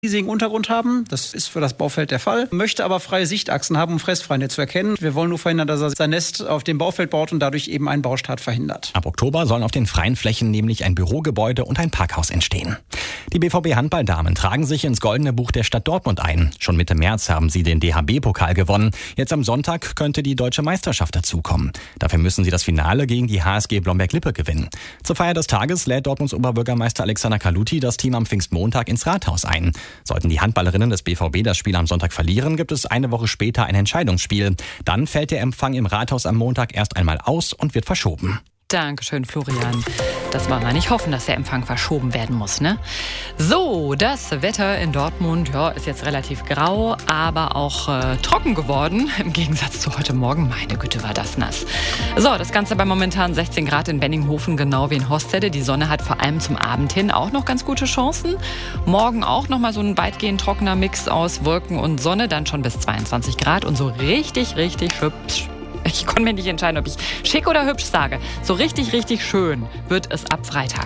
riesigen Untergrund haben. Das ist für das Baufeld der Fall. Möchte aber freie Sichtachsen haben, um Fressfeinde zu erkennen. Wir wollen nur verhindern, dass er sein Nest auf dem Baufeld baut und dadurch eben einen Baustart verhindert. Ab Oktober sollen auf den freien Flächen nämlich ein Bürogebäude und ein Parkhaus entstehen. Die BVB-Handballdamen tragen sich ins Goldene Buch der Stadt Dortmund ein. Schon Mitte März haben sie den DHB-Pokal gewonnen. Jetzt am Sonntag könnte die Deutsche Meisterschaft dazukommen. Dafür müssen sie das Finale gegen die HSG Blomberg-Lippe gewinnen. Zur Feier des Tages lädt Dortmunds Oberbürgermeister Alexander Kaluti das Team am Pfingstmontag ins Rathaus ein. Sollten die Handballerinnen des BVB das Spiel am Sonntag verlieren, gibt es eine Woche später ein Entscheidungsspiel. Dann fällt der Empfang im Rathaus am Montag erst einmal aus und wird verschoben. Dankeschön, Florian. Das wollen wir nicht hoffen, dass der Empfang verschoben werden muss, ne? So, das Wetter in Dortmund, ist jetzt relativ grau, aber auch trocken geworden. Im Gegensatz zu heute Morgen. Meine Güte, war das nass. So, das Ganze bei momentan 16 Grad in Benninghofen, genau wie in Hostede. Die Sonne hat vor allem zum Abend hin auch noch ganz gute Chancen. Morgen auch nochmal so ein weitgehend trockener Mix aus Wolken und Sonne, dann schon bis 22 Grad und so richtig, richtig hübsch. Ich konnte mir nicht entscheiden, ob ich schick oder hübsch sage. So richtig, richtig schön wird es ab Freitag.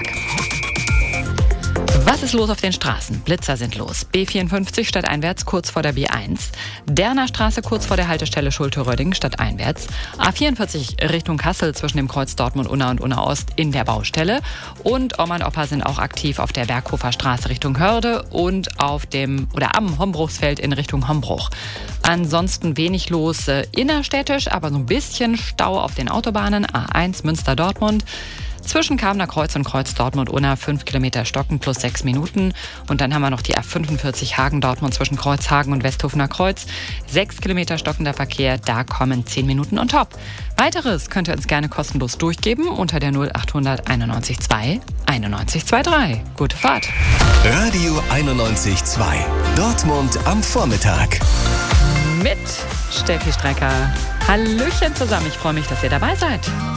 Was ist los auf den Straßen? Blitzer sind los. B54 stadteinwärts kurz vor der B1. Derner Straße kurz vor der Haltestelle Schulte-Röding stadteinwärts. A44 Richtung Kassel zwischen dem Kreuz Dortmund-Unna und Unna-Ost in der Baustelle. Und Oma und Opa sind auch aktiv auf der Berghofer Straße Richtung Hörde und am Hombruchsfeld in Richtung Hombruch. Ansonsten wenig los innerstädtisch, aber so ein bisschen Stau auf den Autobahnen. A1 Münster-Dortmund. Zwischen Kamener Kreuz und Kreuz Dortmund-Unna 5 Kilometer Stocken plus 6 Minuten. Und dann haben wir noch die A45 Hagen-Dortmund zwischen Kreuzhagen und Westhofener Kreuz. 6 Kilometer stockender Verkehr, da kommen 10 Minuten on top. Weiteres könnt ihr uns gerne kostenlos durchgeben unter der 0800 91 2 91 23. Gute Fahrt. Radio 91.2. Dortmund am Vormittag. Mit Steffi Strecker. Hallöchen zusammen, ich freue mich, dass ihr dabei seid.